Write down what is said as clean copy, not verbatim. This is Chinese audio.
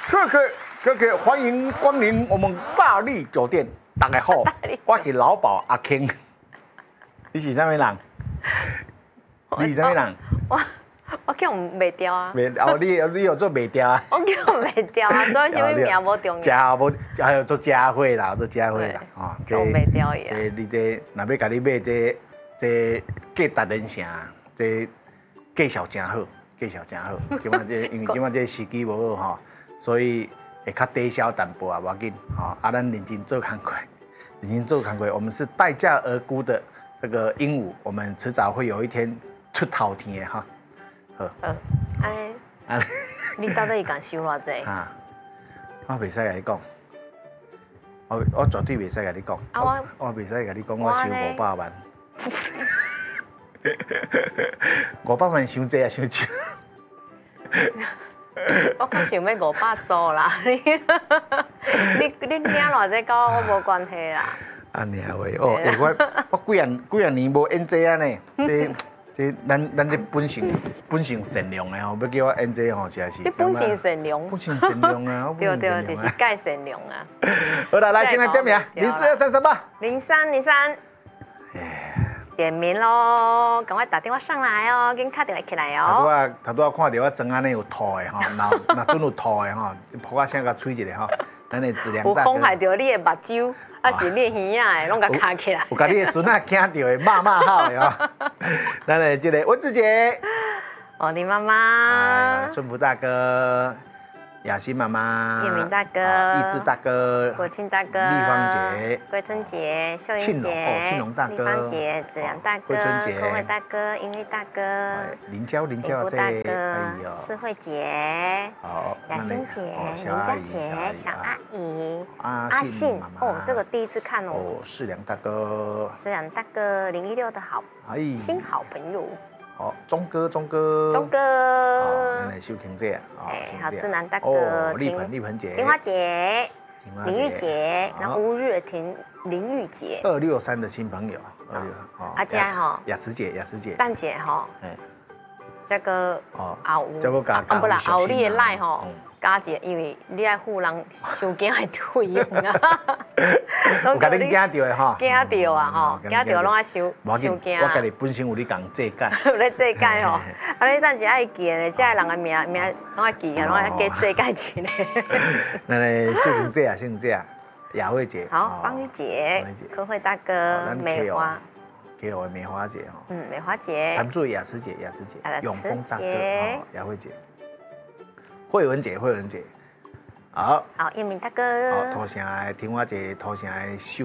客，欢迎光临我们大力酒店。大家好，我是老鸨阿 King。你是啥物人？你是啥物人？ 我叫袂掉啊。 你有做袂掉啊？ 我叫袂掉啊，所以什么名无重要。 家无，还有做家伙啦，做家伙啦， 哦，叫袂掉伊啊。 你这若要甲你买这价值连城，这价小真好，价小真好。因为今晚这时机无好吼，所以会较低消淡薄啊，无要紧吼。咱认真做工课，认真做工课，我们是待价而沽的这个鹦鹉，我们迟早会有一天出头天的哈。 安尼，你到底敢收偌济？ 啊，我袂使甲你讲，我绝对袂使甲你讲。我袂使甲你讲，我收500万。500万伤济啊，伤少。 我较想要500组啦，你领偌济跟我无关系啦。 安尼话哦，我几啊年无演这啊呢，这咱这本性善良的吼，要叫我演这吼，实在是。 你本性善良。 本性善良啊， 对，就是介善良啊。 好啦，来，先来点名，042338。 0303。点名咯，赶快打电话上来哦，紧打电话起来哦。 头拄看到我装安尼有吐的吼，若准有吐的吼，扑啊声甲吹一下吼，咱的质量。 有伤害到你的目睭，还是你的耳仔的，拢甲卡起来。 有甲你的孙仔惊到的，骂好的吼。咱的这个文子姐， 我的妈妈， 顺福大哥。雅欣妈妈， 叶明大哥， 义志大哥， 国庆大哥， 立方姐， 桂春姐，秀英姐， 庆龙大哥， 立方姐，子良大哥， 桂春姐， 郭伟大哥，英玉大哥， 林娇大哥，施慧姐， 好， 雅欣姐，林佳姐，小阿姨，阿信，哦，这个第一次看哦， 世良大哥， 016的好，新好朋友。 好，钟哥， 咱来收听这啊， 好，志南大哥， 丽盆姐， 婷花姐，林玉姐，然后乌日的林玉姐 ，263的新朋友阿佳哈， 雅慈姐， 蛋姐哈，这个这个不啦，你的赖哈。加一，因为你爱付人收件的费用啊， 有甲恁惊到的吼， 惊到啊吼，惊到拢爱收件。 我家己本身有咧共这解， 有咧这解吼，啊你等一下爱记咧，这人的名拢爱记啊，拢爱加这解一咧。 咱来姓这啊，雅慧姐， 好，方玉姐，柯慧大哥，梅花。 给我梅花姐吼， 梅花姐， 谭志雅慈姐，永丰大哥，雅慧姐。慧文姐，好， 叶明大哥， 土城的听我姐，土城的秀